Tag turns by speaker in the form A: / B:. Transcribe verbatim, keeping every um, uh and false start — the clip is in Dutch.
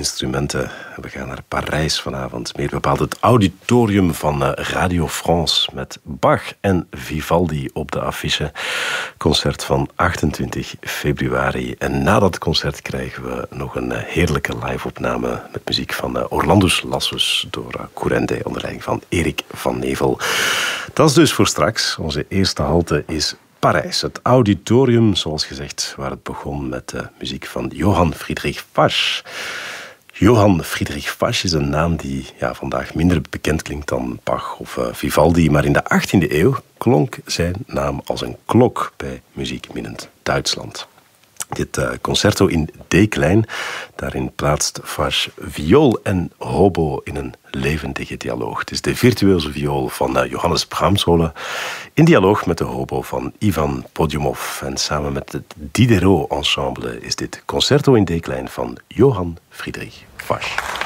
A: instrumenten. We gaan naar Parijs vanavond. Meer bepaald het auditorium van Radio France met Bach en Vivaldi op de affiche. Concert van achtentwintig februari. En na dat concert krijgen we nog een heerlijke live-opname met muziek van Orlandus Lassus door Courende onder leiding van Erik van Nevel. Dat is dus voor straks. Onze eerste halte is Parijs, het auditorium, zoals gezegd, waar het begon met de muziek van Johann Friedrich Fasch. Johann Friedrich Fasch is een naam die ja, vandaag minder bekend klinkt dan Bach of uh, Vivaldi, maar in de achttiende eeuw klonk zijn naam als een klok bij muziekminnend Duitsland. Dit uh, concerto in D-klein, daarin plaatst Fasch viool en hobo in een levendige dialoog. Het is de virtueuze viool van uh, Johannes Brahmsole in dialoog met de hobo van Ivan Podjomov. En samen met het Diderot Ensemble is dit concerto in D-klein van Johann Friedrich Fasch.